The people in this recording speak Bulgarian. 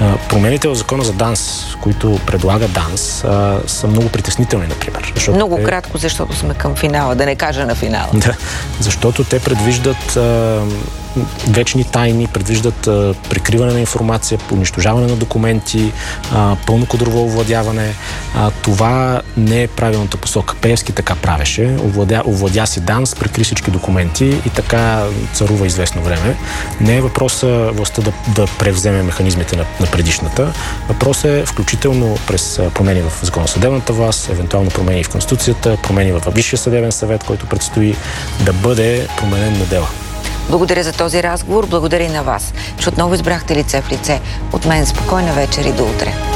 Промените в закона за ДАНС, които предлага ДАНС, са много притеснителни, например. Много кратко, защото сме към финала, да не кажа на финала. Да, защото те предвиждат вечни тайни, предвиждат прикриване на информация, унищожаване на документи, пълно кадрово овладяване. Това не е правилната посока. Пеевски така правеше. Овладя си ДАНС, прикри всички документи и така царува известно време. Не е въпросът властта да превземе механизмите на предишната. Въпросът е включително през промени в Закона за съдебната власт, евентуално промени в Конституцията, промени в Висшия съдебен съвет, който предстои да бъде променен модела. Благодаря за този разговор, благодаря и на вас, че отново избрахте лице в лице. От мен спокойна вечер и до утре.